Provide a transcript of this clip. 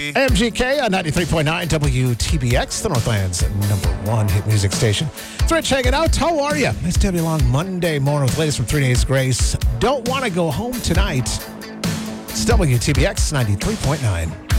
MGK on 93.9 WTBX, the Northland's #1 hit music station. It's Rich hanging out. How are you? Nice to have you along Monday morning with the latest from 3 Days Grace. Don't want to go home tonight. It's WTBX 93.9.